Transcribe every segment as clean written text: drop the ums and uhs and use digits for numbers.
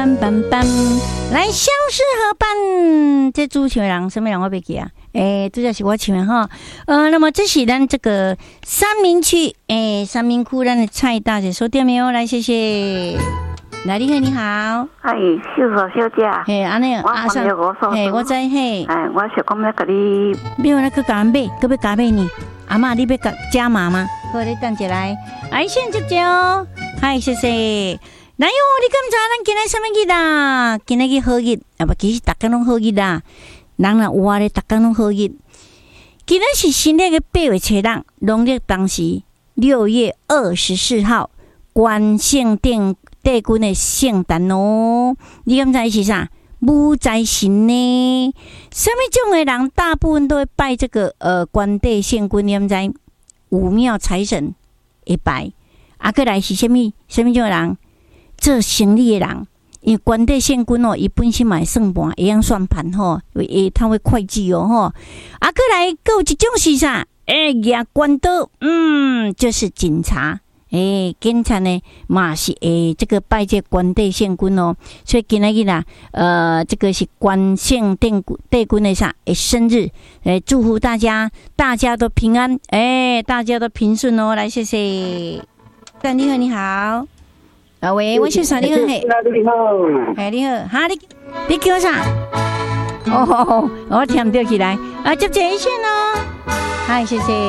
来相识何伴？这主唱人什么人我袂记啊？这就是我唱的哈。那么这是咱这个三民区，三民区咱的蔡大姐收点没有？来，谢谢。来，你好，你好。 嗨，秀嫂小姐。 安尼， 我朋友我说， 我知嘿。 我是讲要甲你， 没有那个加买，搁要加买呢。阿嬷，你要加码吗？好，你等一下来。哎，先接接哦。嗨，谢谢。来哟，你敢知咱今日什么日啦？今日好日，不，其实大家拢好日啦。人若活咧，大家拢好日。今日是新历嘅8月7日，农历当时6月24号，关圣帝君嘅圣诞哦。你敢知是啥？武财神呢？什么种嘅人，大部分都会拜这个关帝圣君，你敢知？武庙财神会拜。过来是什么种嘅人？做生意的人，因为关帝圣君哦，伊本身嘛会算盘，会晓算盘吼，会通会会计哦吼。过来，还有一种是啥？抓关刀，就是警察。警察呢嘛是这个拜这关帝圣君哦。所以今仔日啦，这个是关圣帝君的啥的生日，祝福大家都平安，大家都平顺哦。来，谢谢。你好，你好。喂，我是啥？你好，嘿， 你好， 你好，哈，你叫啥？我听到起来，接一线哦。嗨，谢谢。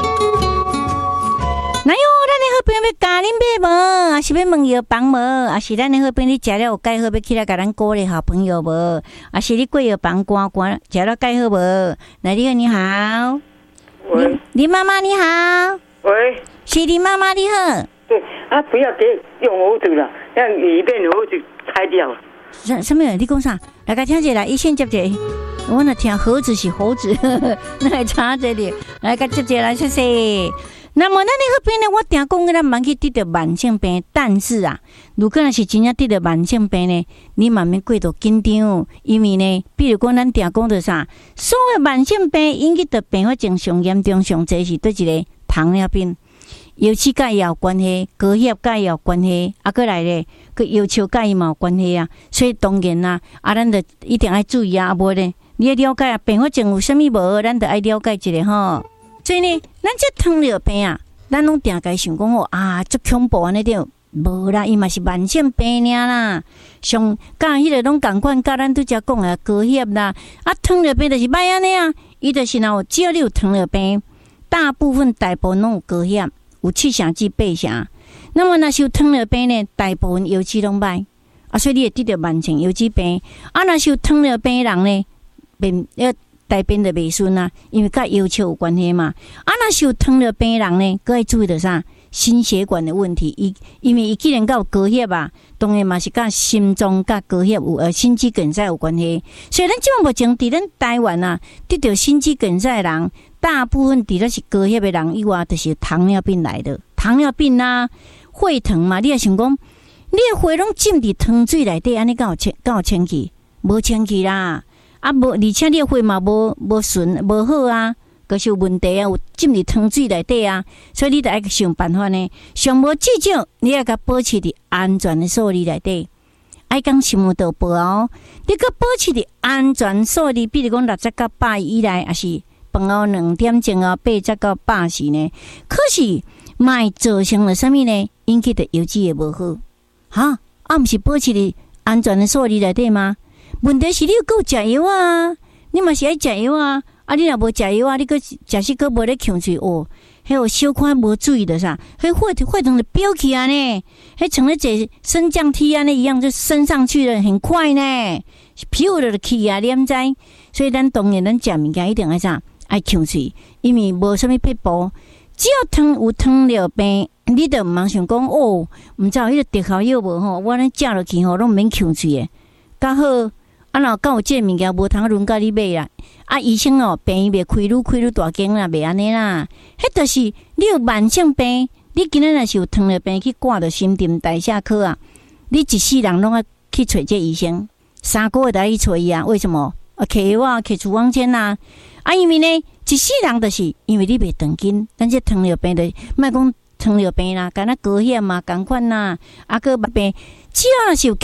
那哟，咱的好朋友要教恁买无？还是要问药房无？还是咱的好朋友你食了有介好，要起来甲咱鼓励好朋友无？还是你过药房关食了介好无？来，你好，你好。 喂， 林妈妈你好。 喂， 是林妈妈你好。 对不要给用猴子了，让里面猴子拆掉。 什么？你讲啥？来个听一下，一线接一下。我那听猴子是猴子，来查这里，来个接一下来，谢谢。那么咱那边呢？我听讲咱蛮去得到慢性病，但是啊，如果那是真正得到慢性病呢，你慢慢过度紧张，因为呢，比如讲咱听讲的啥，所有慢性病引起的并发症上严重、上侪是对一个糖尿病。油脂钙也有关系，高血钙也有关系，过来咧，佮要求钙嘛有关系啊。所以当然啦，咱就一定要注意啊，无咧，你要了解啊，并发症有啥物无，咱就要了解一下吼。所以呢，咱这糖尿病啊，咱拢定该想讲足恐怖安尼着，无啦，伊嘛是慢性病尔啦。像甲迄个拢共款，甲咱拄则讲啊，高血啦，糖尿病就是歹安尼啊，伊就是只要你有糖尿病，大部分拢有高血。有7成至8成，那么若是有糖尿病呢，大部分油脂拢歹，所以你会得到慢性油脂病。若是有糖尿病的人呢，大便就袂顺啊，因为甲要求有关系嘛。若是有糖尿病的人呢，佮要注意到啥？心血管的问题，因为伊既然有高血啊，当然嘛是甲心脏甲高血有心肌梗塞有关系。所以咱即目前伫咱台湾啊，得到心肌梗塞的人。大部分除了是高血的人以外，就是糖尿病来的。糖尿病啊，血糖嘛，你也想讲，你的血拢浸伫糖水内底，安尼敢有清气？无清气啦，无，而且你的血嘛无顺无好啊，就是有问题啊，有浸伫糖水内底啊，所以你得爱想办法呢。上无至少你要甲保持伫安全的数字内底，爱讲心无道报哦。你甲保持伫安全数字，比如讲60到100以内，还是？饭后2点钟80到80时呢，可是卖造成了什么呢？引起的油脂也无好，毋是保持伫安全的数字内底吗？问题是你有食药啊，你嘛是爱食药啊，你若无食药啊，你假使佫无咧控制迄有小可无注意的啥，血糖就飙起啊呢，像咧坐升降梯安尼一样，就升上去了，很快呢，飘落去啊，你毋知？所以咱当然咱食物件一定爱啥？爱控制，因为无啥物撇步，只要有糖尿病，你就毋茫想讲毋知有迄个特效药无吼？我咧食落去吼，拢毋免控制诶，较好。若敢有即个物件无通轮到你买啦，医生病院袂开愈大间啦，袂安尼啦。迄就是你有慢性病，你今仔若是有糖尿病去挂着新陈代谢科啊，你一世人拢要去找这医生，3个月就要去找伊啊？为什么？摕药啊，摕处方签啊。因为呢，一世人就是因为你袂长紧，咱这糖尿病的，莫讲糖尿病啦，敢若高血嘛，共款啦，个病，只要是有